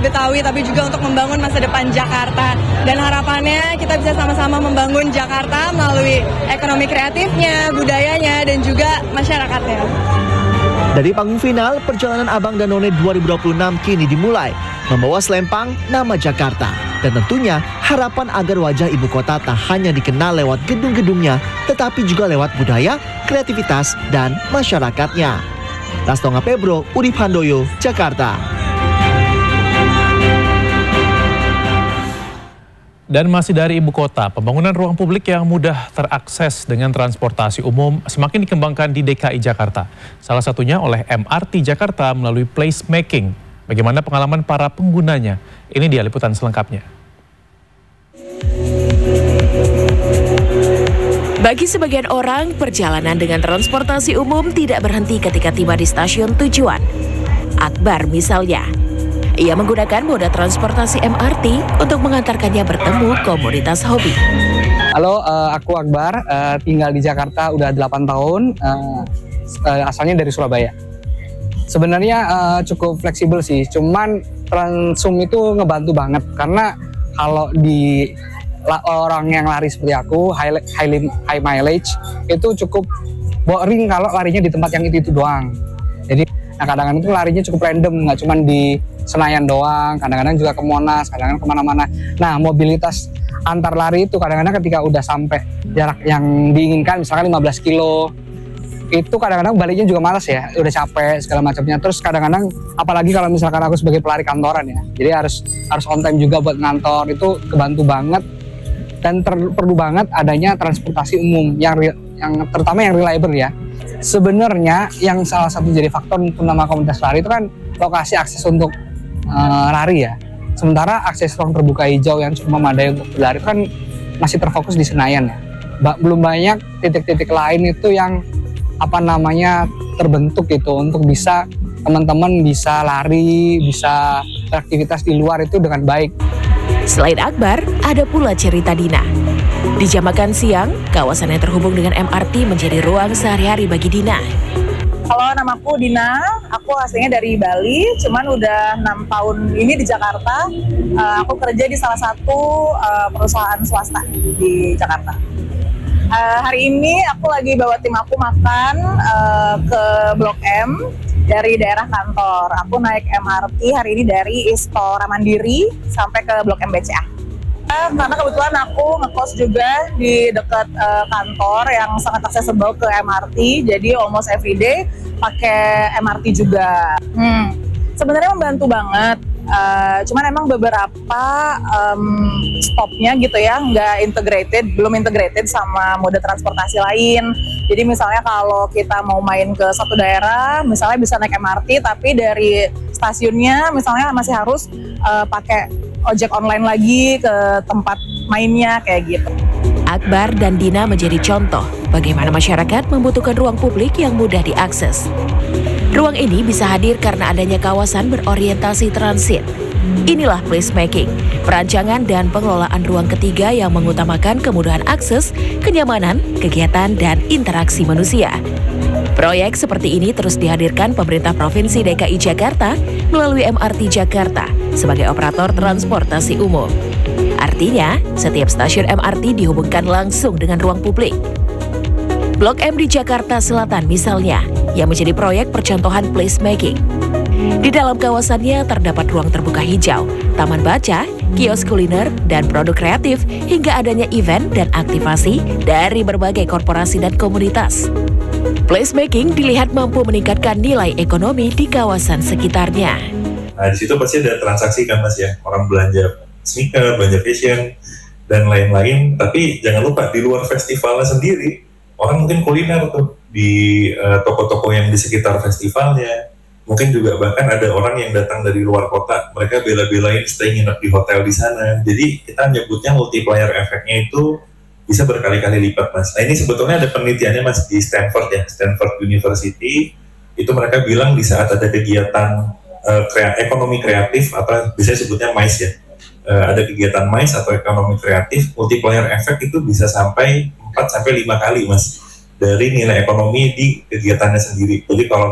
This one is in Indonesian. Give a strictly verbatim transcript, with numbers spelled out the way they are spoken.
Betawi, tapi juga untuk membangun masa depan Jakarta. Dan harapannya kita bisa sama-sama membangun Jakarta melalui ekonomi kreatifnya, budayanya, dan juga masyarakatnya. Dari panggung final, perjalanan Abang Danone dua ribu dua puluh enam kini dimulai, membawa selempang nama Jakarta. Dan tentunya harapan agar wajah ibu kota tak hanya dikenal lewat gedung-gedungnya, tetapi juga lewat budaya, kreativitas, dan masyarakatnya. Rastonga Pebro, Urip Handoyo, Jakarta. Dan masih dari ibu kota, pembangunan ruang publik yang mudah terakses dengan transportasi umum semakin dikembangkan di D K I Jakarta. Salah satunya oleh M R T Jakarta melalui placemaking. Bagaimana pengalaman para penggunanya? Ini dia liputan selengkapnya. Bagi sebagian orang, perjalanan dengan transportasi umum tidak berhenti ketika tiba di stasiun tujuan. Akbar misalnya. Ia menggunakan moda transportasi M R T untuk mengantarkannya bertemu komunitas hobi. Halo, uh, aku Akbar, uh, tinggal di Jakarta udah delapan tahun, uh, uh, asalnya dari Surabaya. Sebenarnya uh, cukup fleksibel sih, cuman Transum itu ngebantu banget. Karena kalau di la, orang yang lari seperti aku, high, high, high mileage, itu cukup boring kalau larinya di tempat yang itu-itu doang. Jadi nah kadang-kadang itu larinya cukup random, nggak cuma di Senayan doang, kadang-kadang juga ke Monas, kadang-kadang kemana-mana. Nah, mobilitas antar lari itu kadang-kadang ketika udah sampai jarak yang diinginkan, misalkan lima belas kilo, itu kadang-kadang baliknya juga malas ya, udah capek segala macamnya. Terus kadang-kadang, apalagi kalau misalkan aku sebagai pelari kantoran ya, jadi harus harus on time juga buat ngantor, itu kebantu banget. Dan ter- perlu banget adanya transportasi umum yang yang terutama yang reliable ya. Sebenarnya yang salah satu jadi faktor untuk nama komunitas lari itu kan lokasi akses untuk uh, lari ya. Sementara akses ruang terbuka hijau yang cukup memadai untuk berlari kan masih terfokus di Senayan ya. Ba- belum banyak titik-titik lain itu yang apa namanya terbentuk gitu untuk bisa teman-teman bisa lari, bisa beraktivitas di luar itu dengan baik. Selain Akbar, ada pula cerita Dina. Di jam makan siang, kawasan yang terhubung dengan M R T menjadi ruang sehari-hari bagi Dina. Halo, namaku Dina, aku aslinya dari Bali, cuman udah enam tahun ini di Jakarta. Uh, aku kerja di salah satu uh, perusahaan swasta di Jakarta. Uh, hari ini aku lagi bawa tim aku makan uh, ke Blok M dari daerah kantor. Aku naik M R T hari ini dari Istora Mandiri sampai ke Blok M B C A. Uh, karena kebetulan aku ngekos juga di dekat uh, kantor yang sangat accessible ke M R T, jadi almost every day pakai M R T juga. Hmm. Sebenarnya membantu banget. Uh, cuman emang beberapa um, stopnya gitu ya nggak integrated, belum integrated sama moda transportasi lain. Jadi misalnya kalau kita mau main ke satu daerah, misalnya bisa naik M R T, tapi dari stasiunnya misalnya masih harus uh, pakai ojek online lagi ke tempat mainnya kayak gitu. Akbar dan Dina menjadi contoh bagaimana masyarakat membutuhkan ruang publik yang mudah diakses. Ruang ini bisa hadir karena adanya kawasan berorientasi transit. Inilah placemaking, perancangan dan pengelolaan ruang ketiga yang mengutamakan kemudahan akses, kenyamanan, kegiatan, dan interaksi manusia. Proyek seperti ini terus dihadirkan pemerintah Provinsi D K I Jakarta melalui M R T Jakarta sebagai operator transportasi umum. Artinya, setiap stasiun M R T dihubungkan langsung dengan ruang publik. Blok M di Jakarta Selatan misalnya, yang menjadi proyek percontohan placemaking. Di dalam kawasannya terdapat ruang terbuka hijau, taman baca, kios kuliner, dan produk kreatif, hingga adanya event dan aktivasi dari berbagai korporasi dan komunitas. Placemaking dilihat mampu meningkatkan nilai ekonomi di kawasan sekitarnya. Nah, di situ pasti ada transaksi kan Mas ya, orang belanja sneaker, belanja fashion, dan lain-lain. Tapi jangan lupa di luar festivalnya sendiri, orang mungkin kuliner tuh di uh, toko-toko yang di sekitar festivalnya. Mungkin juga bahkan ada orang yang datang dari luar kota, mereka bela-belain stay nginep di hotel di sana. Jadi kita nyebutnya multiplier efeknya itu bisa berkali-kali lipat Mas. Nah ini sebetulnya ada penelitiannya Mas di Stanford ya, Stanford University. Itu mereka bilang di saat ada kegiatan uh, krea- ekonomi kreatif atau biasanya sebutnya MICE ya. Uh, ada kegiatan MICE atau ekonomi kreatif, multiplier efek itu bisa sampai empat sampai lima kali Mas dari nilai ekonomi di kegiatannya sendiri. Jadi kalau